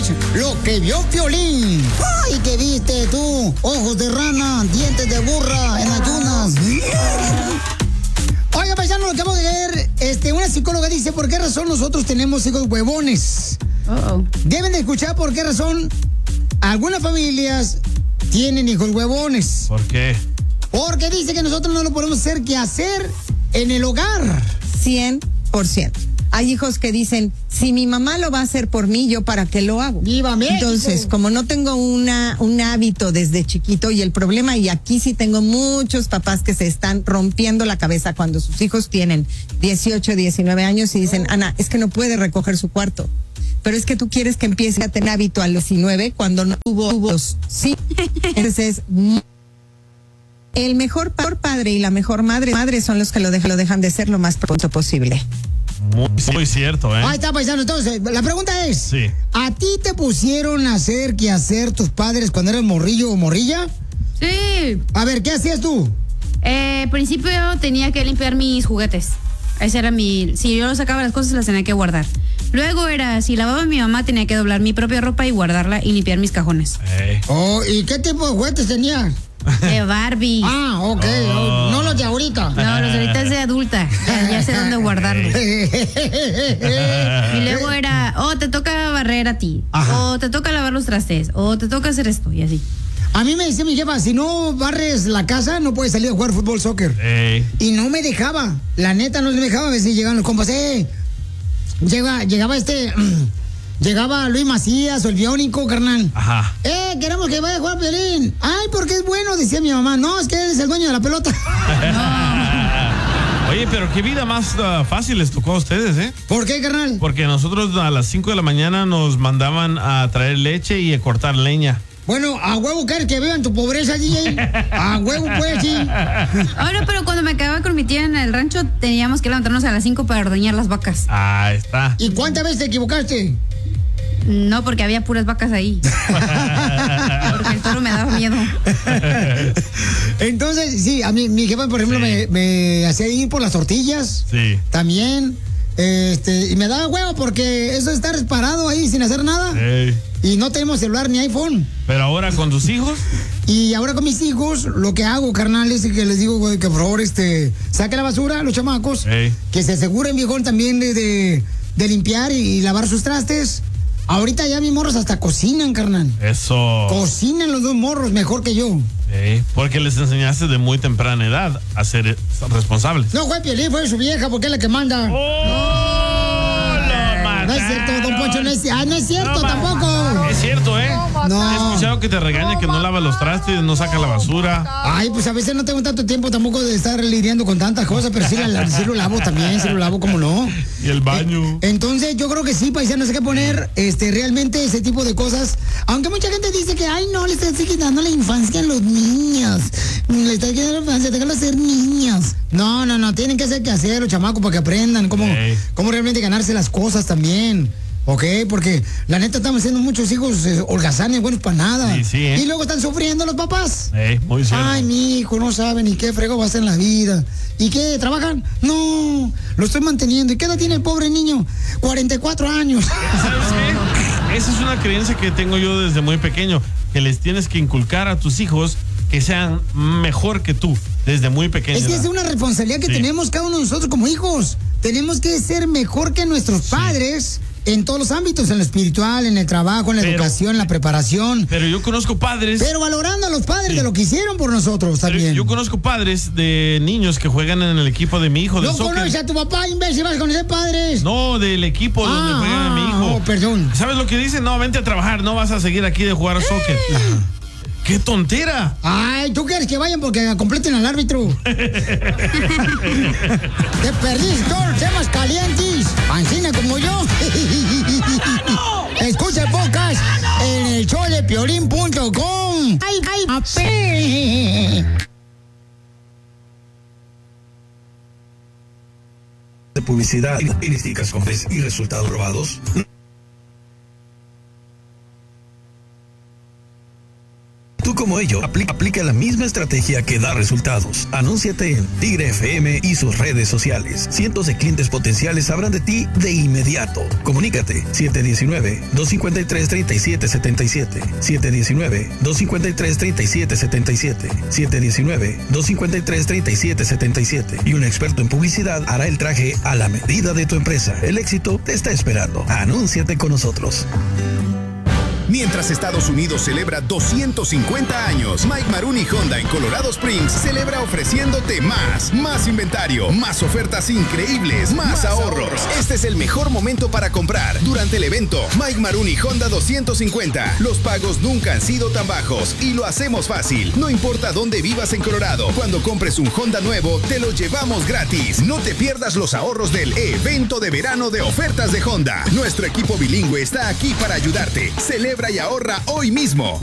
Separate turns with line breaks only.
es lo que vio Piolín. ¡Ay, qué viste tú! Ojos de rana, dientes de burra en ayunas. Oiga, paisano, lo acabo de leer. Una psicóloga dice por qué razón nosotros tenemos hijos huevones. Deben de escuchar por qué razón algunas familias tienen hijos huevones.
¿Por qué?
Porque dice que nosotros no lo podemos hacer que hacer en el hogar.
100%. Hay hijos que dicen, si mi mamá lo va a hacer por mí, ¿yo para qué lo hago?
¡Viva México!
Entonces, como no tengo un hábito desde chiquito, y el problema, y aquí sí tengo muchos papás que se están rompiendo la cabeza cuando sus hijos tienen 18, 19 años y dicen, Ana, es que no puede recoger su cuarto. Pero es que tú quieres que empiece a tener hábito a los 19 cuando no tuvo los sí. Entonces, el mejor padre y la mejor madre son los que lo dejan de ser lo más pronto posible.
Muy cierto, ¿eh?
Ahí está, paisano. Entonces, la pregunta es,
sí.
¿A ti te pusieron a hacer qué hacer tus padres cuando eras morrillo o morrilla?
Sí.
A ver, ¿qué hacías tú?
Al principio tenía que limpiar mis juguetes. Ese era si yo sacaba las cosas, las tenía que guardar. Luego era, si lavaba a mi mamá, tenía que doblar mi propia ropa y guardarla y limpiar mis cajones.
Oh, ¿y qué tipo de juguetes tenías?
De Barbie.
Ah, ok. No los de ahorita.
No, los de ahorita es de adulta. Ya sé dónde guardarlos. Y luego era, te toca barrer a ti.
Ajá.
O te toca lavar los trastes. O te toca hacer esto y así.
A mí me decía mi jefa, si no barres la casa, no puedes salir a jugar fútbol, soccer. Y no me dejaba. La neta no me dejaba. A veces llegaban los compas, Llegaba Luis Macías o el Biónico, carnal.
Ajá.
Queremos que vaya a jugar Piolín. Ay, porque es bueno, decía mi mamá. No, es que él es el dueño de la pelota.
Oye, pero qué vida más fácil les tocó a ustedes, ¿eh?
¿Por qué, carnal?
Porque nosotros a las 5 de la mañana nos mandaban a traer leche y a cortar leña.
Bueno, a huevo quieres que vean tu pobreza, DJ. A huevo, pues, sí.
Ahora, pero cuando me quedaba con mi tía en el rancho, teníamos que levantarnos a las 5 para ordeñar las vacas.
Ahí está.
¿Y cuántas veces te equivocaste?
No, porque había puras vacas ahí. Porque el toro me daba miedo.
Entonces, sí, a mí, mi jefa, por ejemplo, me hacía ir por las tortillas.
Sí.
También. Y me daba huevo porque eso de estar parado ahí sin hacer nada. Y no tenemos celular ni iPhone.
Pero ahora con tus hijos.
Y ahora con mis hijos, lo que hago, carnal, es que les digo, güey, que por favor, saque la basura a los chamacos. Que se aseguren, viejón, también de limpiar y lavar sus trastes. Ahorita ya mis morros hasta cocinan, carnal.
Eso.
Cocinan los dos morros mejor que yo.
Porque les enseñaste de muy temprana edad a ser responsables.
No fue Piolín, fue su vieja, porque es la que manda. No es cierto, don Poncho, no es cierto tampoco.
Es cierto, ¿eh?
No.
He escuchado que te regaña que no lava los trastes, no saca la basura.
Ay, pues a veces no tengo tanto tiempo tampoco de estar lidiando con tantas cosas, pero sí lo lavo también, sí lo lavo, como no.
Y el baño.
Entonces yo creo que sí, paisanos, hay que poner realmente ese tipo de cosas. Aunque mucha gente dice que, ay, no, le estás quitando la infancia a los niños. Le estás quitando la infancia, déjalo ser niños. No, tienen que hacer que hacer los chamacos para que aprendan cómo realmente ganarse las cosas también. ¿Ok? Porque la neta estamos haciendo muchos hijos holgazanes, buenos para nada.
Sí,
Y luego están sufriendo los papás.
Muy cierto.
Ay, mi hijo, no sabe ni qué frego va a hacer en la vida. ¿Y qué? ¿Trabajan? No, lo estoy manteniendo. ¿Y qué edad tiene el pobre niño? 44 años.
¿Sabes qué? Esa es una creencia que tengo yo desde muy pequeño, que les tienes que inculcar a tus hijos que sean mejor que tú, desde muy pequeños.
Es que es una responsabilidad que tenemos cada uno de nosotros como hijos. Tenemos que ser mejor que nuestros padres en todos los ámbitos, en lo espiritual, en el trabajo, en la educación, en la preparación.
Pero yo conozco padres.
Pero valorando a los padres de lo que hicieron por nosotros también.
Yo conozco padres de niños que juegan en el equipo de mi hijo de soccer.
¿No conoces a tu papá, imbécil? ¿Vas a conocer padres?
No, del equipo donde juega mi hijo.
Perdón.
¿Sabes lo que dicen? No, vente a trabajar, no vas a seguir aquí de jugar soccer. ¡Qué tontera!
Ay, ¿tú quieres que vayan porque completen al árbitro? Te perdiste todos los temas calientes. Pancina como yo. Escucha el podcast en el show de Piolín.com.
De publicidad, estadísticas y resultados robados. ¿Tú como ellos, aplica la misma estrategia que da resultados. Anúnciate en Tigre FM y sus redes sociales. Cientos de clientes potenciales sabrán de ti de inmediato. Comunícate 719-253-3777. 719-253-3777. 719-253-3777. Y un experto en publicidad hará el traje a la medida de tu empresa. El éxito te está esperando. Anúnciate con nosotros.
Mientras Estados Unidos celebra 250 años, Mike Maroney Honda en Colorado Springs celebra ofreciéndote más inventario, más ofertas increíbles, más ahorros. Este es el mejor momento para comprar. Durante el evento, Mike Maroney Honda 250. Los pagos nunca han sido tan bajos y lo hacemos fácil. No importa dónde vivas en Colorado, cuando compres un Honda nuevo, te lo llevamos gratis. No te pierdas los ahorros del evento de verano de ofertas de Honda. Nuestro equipo bilingüe está aquí para ayudar. Celebra y ahorra hoy mismo.